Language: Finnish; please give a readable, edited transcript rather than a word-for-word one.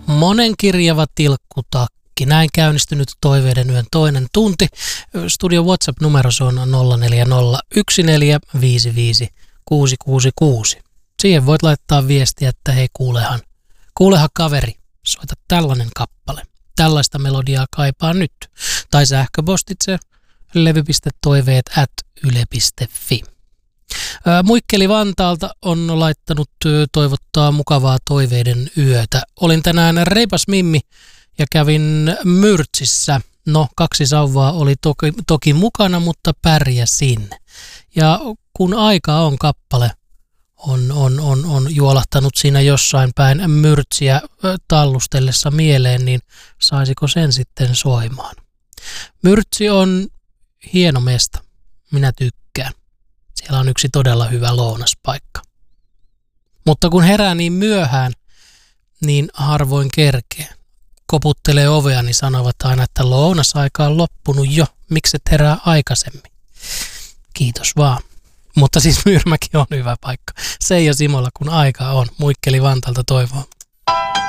Monenkirjava tilkkutakki. Näin käynnistynyt Toiveiden yön toinen tunti. Studion WhatsApp-numero on 0401455666. Siihen voit laittaa viestiä, että hei kuulehan kaveri, soita tällainen kappale. Tällaista melodiaa kaipaa nyt. Tai sähköpostitse levy.toiveet@yle.fi. Muikkeli Vantaalta on laittanut toivottaa mukavaa Toiveiden yötä. Olin tänään reipas mimmi ja kävin Myrtsissä. No, 2 sauvaa oli toki mukana, mutta pärjäsin. Ja kun aika on kappale, on juolahtanut siinä jossain päin Myrtsiä tallustellessa mieleen, niin saisiko sen sitten soimaan? Myrtsi on hieno mesta. Minä tykkään. Siellä on yksi todella hyvä lounaspaikka. Mutta kun herää niin myöhään, niin harvoin kerkee. Koputtelee ovea, niin sanovat aina, että lounasaika on loppunut jo. Mikset herää aikaisemmin? Kiitos vaan. Mutta siis Myyrmäki on hyvä paikka. Se ja Simolla, kun aika on. Muikkeli Vantaalta toivoo.